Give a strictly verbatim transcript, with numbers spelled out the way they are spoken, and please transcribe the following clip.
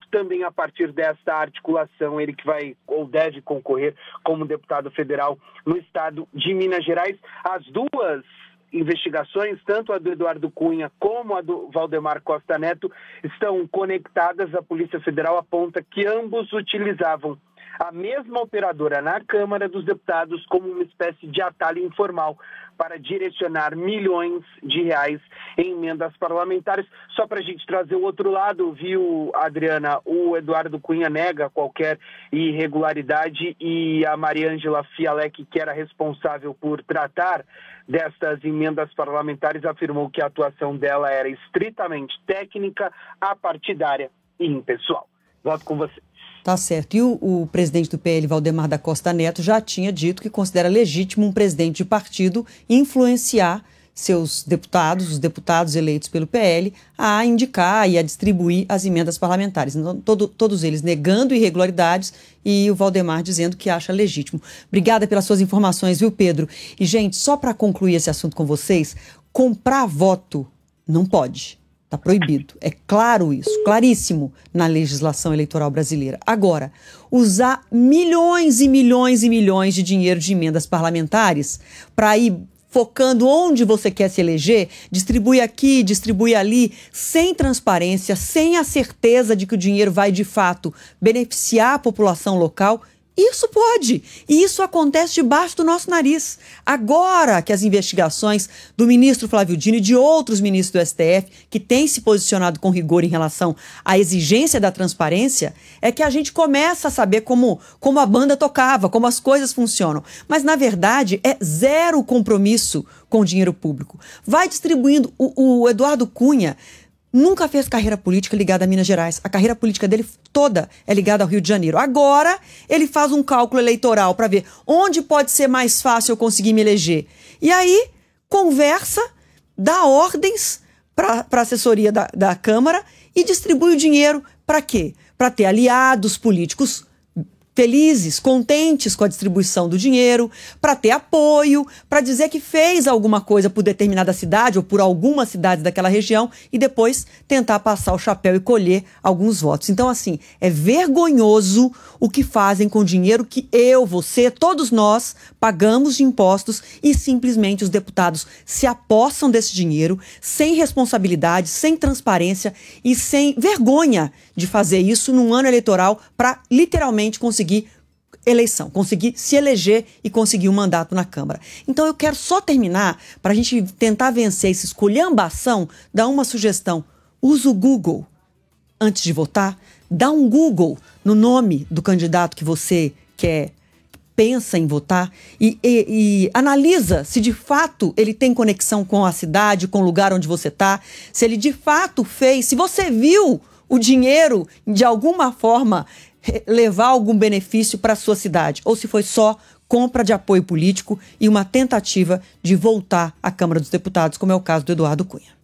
também a partir desta articulação, ele que vai ou deve concorrer como deputado federal no estado de Minas Gerais. As duas investigações, tanto a do Eduardo Cunha como a do Valdemar Costa Neto, estão conectadas. A Polícia Federal aponta que ambos utilizavam a mesma operadora na Câmara dos Deputados como uma espécie de atalho informal para direcionar milhões de reais em emendas parlamentares. Só para a gente trazer o outro lado, viu, Adriana, o Eduardo Cunha nega qualquer irregularidade e a Mariângela Fialec, que era responsável por tratar destas emendas parlamentares, afirmou que a atuação dela era estritamente técnica, apartidária e impessoal. Volto com você. Tá certo. E o, o presidente do P L, Valdemar da Costa Neto, já tinha dito que considera legítimo um presidente de partido influenciar seus deputados, os deputados eleitos pelo P L, a indicar e a distribuir as emendas parlamentares. Então, todo, todos eles negando irregularidades e o Valdemar dizendo que acha legítimo. Obrigada pelas suas informações, viu, Pedro? E, gente, só para concluir esse assunto com vocês, comprar voto não pode. Está proibido. É claro isso, claríssimo na legislação eleitoral brasileira. Agora, usar milhões e milhões e milhões de dinheiro de emendas parlamentares para ir focando onde você quer se eleger, distribui aqui, distribui ali, sem transparência, sem a certeza de que o dinheiro vai, de fato, beneficiar a população local. Isso pode, e isso acontece debaixo do nosso nariz. Agora que as investigações do ministro Flávio Dino e de outros ministros do S T F, que têm se posicionado com rigor em relação à exigência da transparência, é que a gente começa a saber como, como a banda tocava, como as coisas funcionam. Mas, na verdade, é zero compromisso com o dinheiro público. Vai distribuindo. O, o Eduardo Cunha nunca fez carreira política ligada a Minas Gerais. A carreira política dele toda é ligada ao Rio de Janeiro. Agora, ele faz um cálculo eleitoral para ver onde pode ser mais fácil eu conseguir me eleger. E aí, conversa, dá ordens para a assessoria da, da Câmara e distribui o dinheiro para quê? Para ter aliados políticos felizes, contentes com a distribuição do dinheiro, para ter apoio, para dizer que fez alguma coisa por determinada cidade ou por algumas cidades daquela região e depois tentar passar o chapéu e colher alguns votos. Então, assim, é vergonhoso o que fazem com o dinheiro que eu, você, todos nós pagamos de impostos e simplesmente os deputados se apossam desse dinheiro sem responsabilidade, sem transparência e sem vergonha de fazer isso num ano eleitoral para literalmente conseguir eleição, conseguir se eleger e conseguir um mandato na Câmara. Então eu quero só terminar, para a gente tentar vencer essa esculhambação, dar uma sugestão. Usa o Google antes de votar, dá um Google no nome do candidato que você quer, pensa em votar e, e, e analisa se de fato ele tem conexão com a cidade, com o lugar onde você está, se ele de fato fez, se você viu o dinheiro de alguma forma levar algum benefício para a sua cidade, ou se foi só compra de apoio político e uma tentativa de voltar à Câmara dos Deputados, como é o caso do Eduardo Cunha.